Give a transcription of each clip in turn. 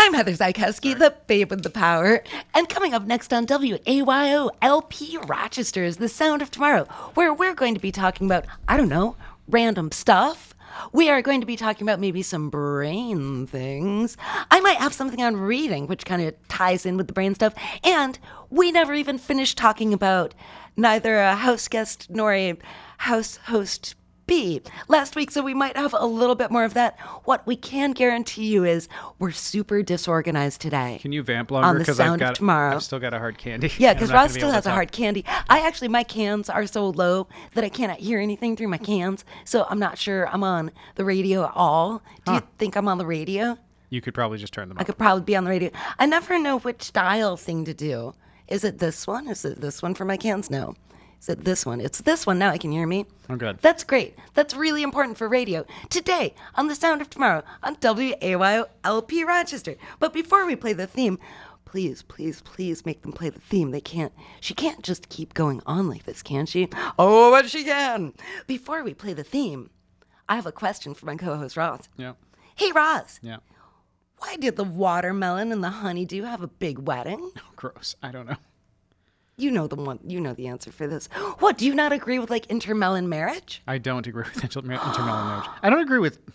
I'm Heather Zykowski, the babe with the power. And coming up next on WAYO LP Rochester is The Sound of Tomorrow, where we're going to be talking about, I don't know, random stuff. We are going to be talking about maybe some brain things. I might have something on reading, which kind of ties in with the brain stuff. And we never even finished talking about neither a house guest nor a house host B last week, so we might have a little bit more of that. What we can guarantee you is we're super disorganized today. Can you vamp longer? On The Sound of Tomorrow. I've still got a hard candy. Yeah, because Ross still has a hard candy. My cans are so low that I cannot hear anything through my cans, so I'm not sure I'm on the radio at all. Do you think I'm on the radio? You could probably just turn them I off. could probably be on the radio. I never know which dial thing to do. Is it this one? Is it this one for my cans? No. Is it this one? It's this one. Now I can hear me. Oh, good. That's great. That's really important for radio. Today, on The Sound of Tomorrow, on WAYO LP Rochester. But before we play the theme, please, please, please make them play the theme. She can't just keep going on like this, can she? Oh, but she can. Before we play the theme, I have a question for my co-host, Ross. Yeah. Hey, Ross. Yeah. Why did the watermelon and the honeydew have a big wedding? Oh, gross. I don't know. You know the answer for this. What, do you not agree with like intermelon marriage? I don't agree with intermelon marriage. I don't agree with.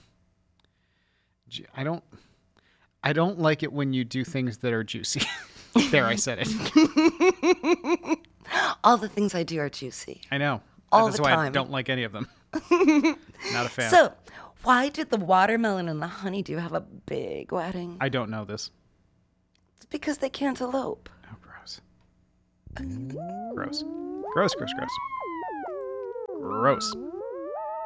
I don't like it when you do things that are juicy. There, I said it. All the things I do are juicy. I know. All That's the why time. I don't like any of them. Not a fan. So, why did the watermelon and the honeydew have a big wedding? I don't know this. It's because they can't elope. Oh, gross. Gross. Gross, gross, gross. Gross.